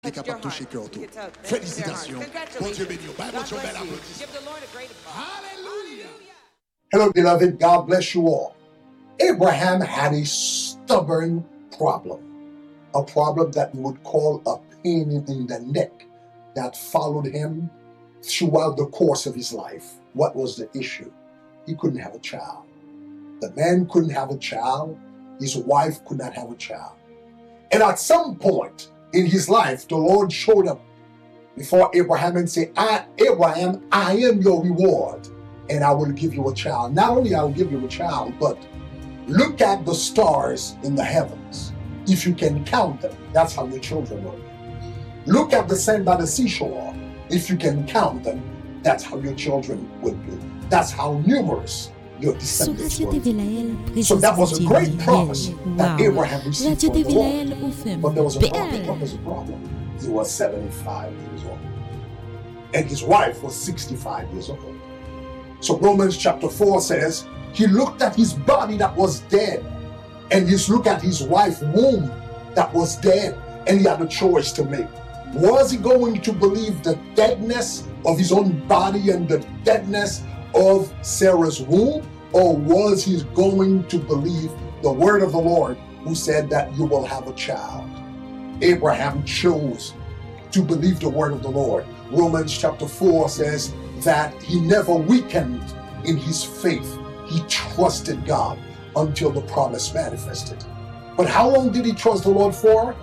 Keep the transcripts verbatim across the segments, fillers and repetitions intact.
T'es capable de toucher cœur tout. Félicitations. Bon Dieu béni. Bible, bel applaudissement. Hallelujah. Hello, beloved. God bless you all. Abraham had a stubborn problem, a problem that we would call a pain in the neck that followed him throughout the course of his life. What was the issue? He couldn't have a child. The man couldn't have a child. His wife could not have a child. And at some point in his life, the Lord showed up before Abraham and said, I, Abraham, I am your reward, and I will give you a child. Not only I will give you a child, but look at the stars in the heavens. If you can count them, that's how your children will be. Look at the sand by the seashore. If you can count them, that's how your children will be. That's how numerous your descendants will be. So that was a great promise that Abraham received from the Lord. But there was a problem. What was the problem? He was seventy-five years old. And his wife was sixty-five years old. So Romans chapter four says, he looked at his body that was dead, and he looked at his wife's womb that was dead, and he had a choice to make. Was he going to believe the deadness of his own body and the deadness of Sarah's womb, or was he going to believe the word of the Lord who said that you will have a child? Abraham chose to believe the word of the Lord. Romans chapter four says that he never weakened in his faith. He trusted God until the promise manifested. But how long did he trust the Lord for?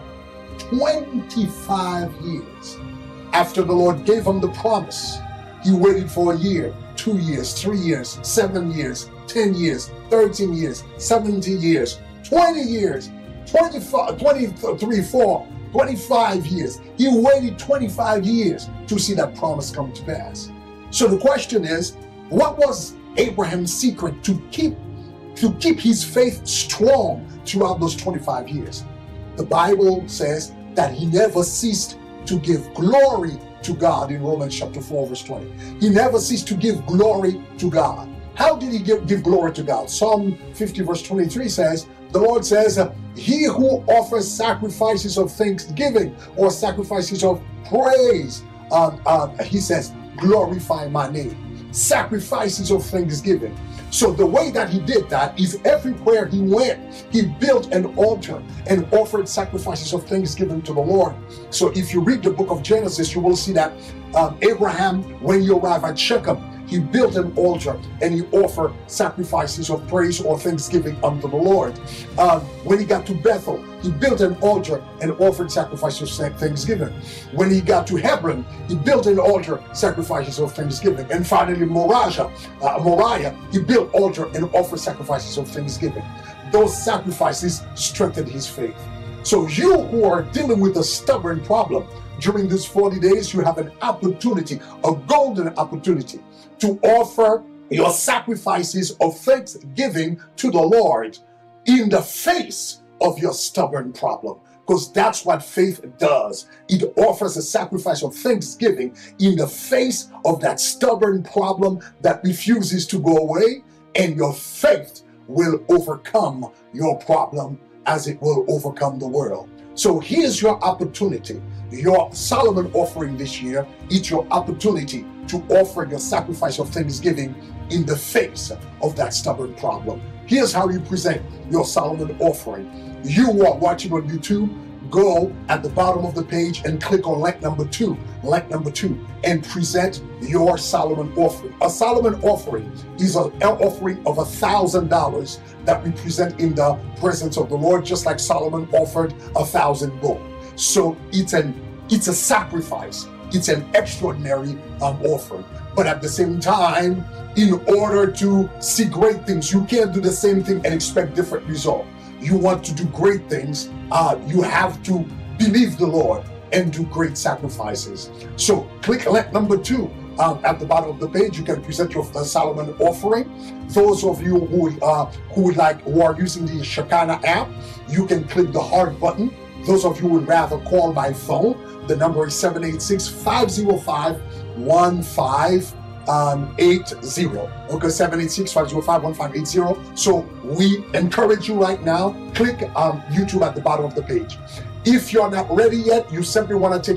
twenty-five years. After the Lord gave him the promise, he waited for a year, two years, three years, seven years, ten years, thirteen years, seventeen years, twenty years, twenty-five, twenty-three, four, twenty-five years. He waited twenty-five years to see that promise come to pass. So the question is, what was Abraham's secret to keep to keep his faith strong throughout those twenty-five years? The Bible says that he never ceased to give glory to God in Romans chapter four, verse twenty. He never ceased to give glory to God. How did he give, give glory to God? Psalm fifty, verse twenty-three says, the Lord says, he who offers sacrifices of thanksgiving or sacrifices of praise, um, uh, he says, glorify my name. Sacrifices of thanksgiving. So the way that he did that is everywhere he went, he built an altar and offered sacrifices of thanksgiving to the Lord. So if you read the book of Genesis, you will see that um, Abraham, when he arrived at Shechem, he built an altar and he offered sacrifices of praise or thanksgiving unto the Lord. Um, when he got to Bethel, he built an altar and offered sacrifices of thanksgiving. When he got to Hebron, he built an altar, sacrifices of thanksgiving. And finally, Moriah, uh, Moriah, he built altar and offered sacrifices of thanksgiving. Those sacrifices strengthened his faith. So you who are dealing with a stubborn problem, during these forty days, you have an opportunity, a golden opportunity, to offer your sacrifices of thanksgiving to the Lord in the face of your stubborn problem. Because that's what faith does. It offers a sacrifice of thanksgiving in the face of that stubborn problem that refuses to go away, and your faith will overcome your problem as it will overcome the world. So here's your opportunity. Your Solomon offering this year, it's your opportunity to offer your sacrifice of thanksgiving in the face of that stubborn problem. Here's how you present your Solomon offering. You who are watching on YouTube, go at the bottom of the page and click on link number two, link number two, and present your Solomon offering. A Solomon offering is an offering of a thousand dollars that we present in the presence of the Lord, just like Solomon offered a thousand bulls. So it's an it's a sacrifice. It's an extraordinary um, offering. But at the same time, in order to see great things, you can't do the same thing and expect different results. You want to do great things, uh, you have to believe the Lord and do great sacrifices. So click link number two um, at the bottom of the page. You can present your uh, Solomon offering. Those of you who uh, who would like who are using the Shekinah app, you can click the heart button. Those of you who would rather call by phone, the number is seven eight six, five oh five, one five eight zero. Okay, seven eight six, five oh five, one five eight zero. So we encourage you right now, click um, YouTube at the bottom of the page. If you're not ready yet, you simply want to take